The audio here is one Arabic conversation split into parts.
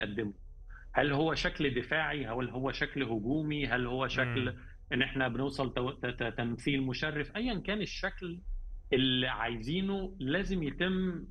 بنقدمه؟ هل هو شكل دفاعي؟ هل هو شكل هجومي؟ هل هو شكل إمم. ان احنا بنوصل تمثيل مشرف؟ ايا كان الشكل اللي عايزينه لازم يتم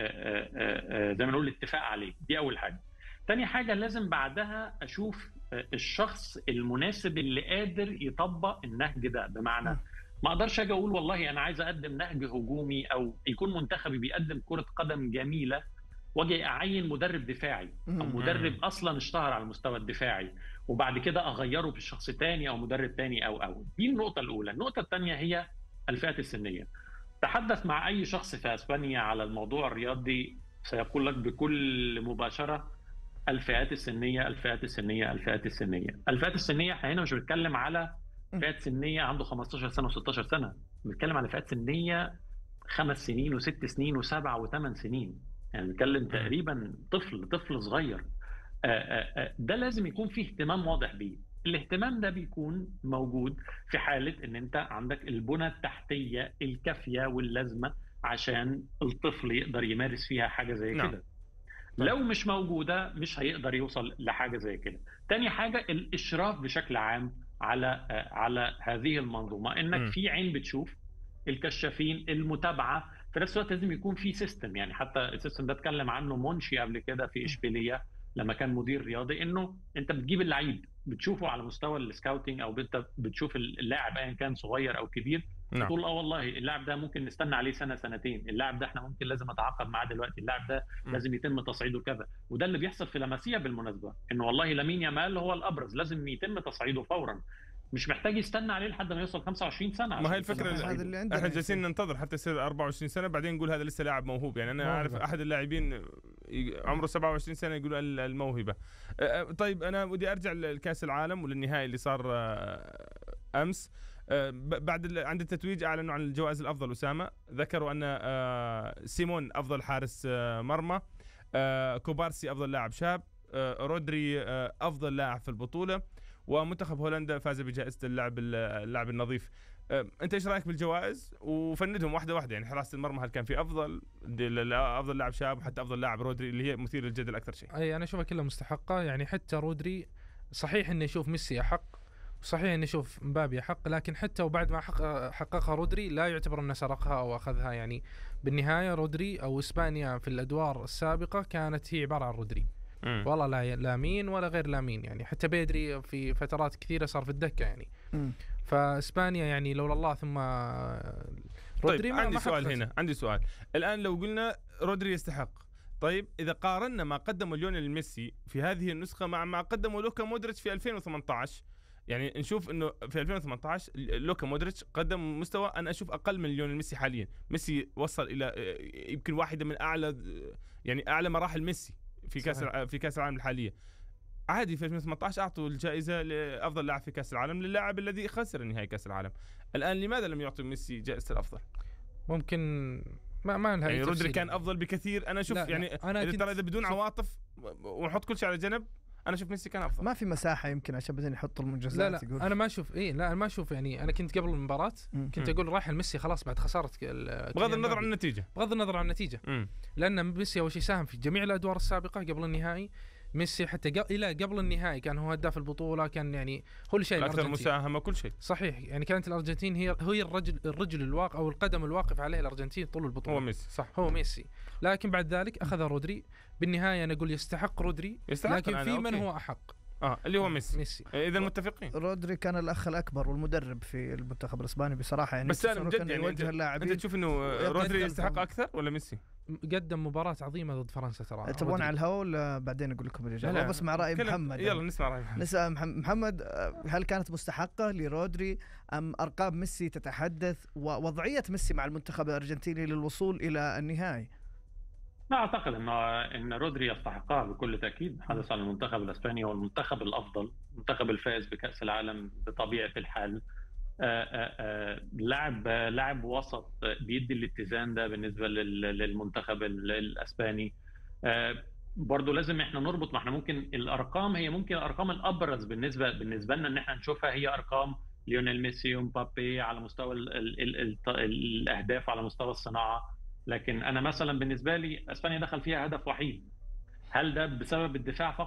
زي ما نقول الاتفاق عليه. دي اول حاجه. تاني حاجه لازم بعدها اشوف الشخص المناسب اللي قادر يطبق النهج ده. بمعنى إمم. ما اقدرش اجي اقول والله انا عايز اقدم نهج هجومي او يكون منتخبي بيقدم كره قدم جميله، واجي اعين مدرب دفاعي او إمم. مدرب إمم. اصلا اشتهر على المستوى الدفاعي، وبعد كده اغيره بشخص تاني او مدرب تاني او. دي النقطه الاولى. النقطه الثانيه هي الفئات السنيه. تحدث مع اي شخص في اسبانيا على الموضوع الرياضي سيقول لك بكل مباشره الفئات السنيه، الفئات السنيه، الفئات السنيه، الفئات السنيه. احنا هنا مش بنتكلم على إمم. فئات سنيه عنده 15 سنه و16 سنه، بنتكلم على فئات سنيه 5 سنين و6 سنين و7 و8 سنين. يعني بنتكلم إمم. تقريبا طفل صغير. ده لازم يكون فيه اهتمام واضح بيه. الاهتمام ده بيكون موجود في حالة ان انت عندك البنى التحتية الكافية واللازمة عشان الطفل يقدر يمارس فيها حاجة زي نعم. كده. طيب. لو مش موجودة مش هيقدر يوصل لحاجة زي كده. تاني حاجة الإشراف بشكل عام على هذه المنظومة، إنك إمم. في عين بتشوف، الكشافين، المتابعة. في نفس الوقت لازم يكون في سيستم. يعني حتى السيستم ده اتكلم عنه مونشي قبل كده في إمم. إشبيلية لما كان مدير رياضي، إنه أنت بتجيب اللعيب بتشوفه على مستوى السكاوتينج، أو أنت بتشوف اللاعب أيا كان صغير أو كبير، نعم. وتقول اه والله اللاعب ده ممكن نستنى عليه سنه سنتين، اللاعب ده احنا ممكن لازم اتعاقد معاه دلوقتي، اللاعب ده إمم. لازم يتم تصعيده كذا. وده اللي بيحصل في لاماسيا بالمناسبه، انه والله لامين يامال هو الابرز، لازم يتم تصعيده فورا، مش محتاج يستنى عليه لحد ما يوصل 25 سنه ما هي عشان يتم الفكرة هذا تصعيده. اللي احنا عندنا جالسين يصير. ننتظر حتى يصير 24 سنة بعدين نقول هذا لسه لاعب موهوب. يعني انا اعرف موهبة. احد اللاعبين عمره 27 سنة يقول الموهبة. طيب انا بدي ارجع لكأس العالم وللنهائي اللي صار امس. بعد عند التتويج اعلنوا عن الجوائز الافضل. اسامة ذكروا ان سيمون افضل حارس مرمى، كوبارسي افضل لاعب شاب، رودري افضل لاعب في البطولة، ومنتخب هولندا فاز بجائزة اللاعب النظيف. انت ايش رايك بالجوائز؟ وفندهم واحده واحده، يعني حراسه المرمى هل كان في افضل لاعب شاب وحتى افضل لاعب رودري اللي هي مثير للجدل اكثر شيء؟ اي انا اشوفها كلها مستحقه. يعني حتى رودري صحيح انه يشوف ميسي احق، وصحيح انه يشوف مبابي احق، لكن حتى وبعد ما حققها رودري لا يعتبر انه سرقها او اخذها. يعني بالنهايه رودري او اسبانيا في الادوار السابقه كانت هي عباره عن رودري، والله لا لامين ولا غير لامين. يعني حتى بيدري في فترات كثيره صار في الدكه يعني. فاسبانيا يعني لولا الله ثم رودري. طيب ما عندي سؤال حققت. هنا، عندي سؤال الان. لو قلنا رودري يستحق، طيب اذا قارنا ما قدمه ليونيل ميسي في هذه النسخه مع ما قدمه لوكا مودريتش في 2018، يعني نشوف انه في 2018 لوكا مودريتش قدم مستوى انا اشوف اقل من ليونيل ميسي حاليا. ميسي وصل الى يمكن واحده من اعلى، يعني اعلى مراحل ميسي في كاس العالم الحاليه. عادي في 2018 اعطوا الجائزه لافضل لاعب في كاس العالم للاعب الذي خسر نهائي كاس العالم. الان لماذا لم يعطوا ميسي جائزه الافضل؟ ممكن ما لها يعني رودري كان افضل بكثير. انا اشوف يعني أنا اذا بدون عواطف ونحط كل شيء على جنب، انا اشوف ميسي كان افضل. ما في مساحه يمكن عشان بدنا نحط المنجزات. لا يقول انا ما اشوف انا ما اشوف. يعني انا كنت قبل المباراه كنت اقول راح الميسي خلاص بعد خساره بغض النظر عن النتيجه، بغض النظر عن النتيجه. لان ميسي اول شيء ساهم في جميع الادوار السابقه قبل النهائي. ميسي حتى الى قبل النهائي كان هو هداف البطوله، كان يعني هو اللي شايل اكثر مساهمه كل شيء. صحيح. يعني كانت الارجنتين هي الرجل الواقف او القدم الواقف عليه الارجنتين طول البطوله هو ميسي، صح، هو ميسي. لكن بعد ذلك اخذ رودري. بالنهايه انا اقول يستحق رودري، لكن في من هو احق اللي هو ميسي. اذا متفقين. رودري كان الاخ الاكبر والمدرب في المنتخب الاسباني بصراحه. يعني بس انا بجد يعني انت تشوف انه رودري يستحق اكثر ولا ميسي؟ قدم مباراة عظيمة ضد فرنسا ترى. تبون على الهوا ولا بعدين اقول لكم الاجابه؟ بس مع راي محمد. يلا نسمع راي محمد. هل كانت مستحقه لرودري ام ارقام ميسي تتحدث ووضعيه ميسي مع المنتخب الارجنتيني للوصول الى النهائي؟ لا اعتقد ان رودري يستحقها بكل تاكيد. حدث عن المنتخب الاسباني هو المنتخب الافضل، المنتخب الفائز بكاس العالم بطبيعه الحال. لاعب وسط بيدي الاتزان ده بالنسبه للمنتخب الاسباني. برضو لازم احنا نربط. ما احنا ممكن الارقام هي ممكن الارقام الابرز بالنسبه لنا ان احنا نشوفها هي ارقام ليونيل ميسي ومبابي على مستوى الاهداف، على مستوى الصناعه. لكن انا مثلا بالنسبه لي اسبانيا دخل فيها هدف وحيد، هل ده بسبب الدفاع فقط؟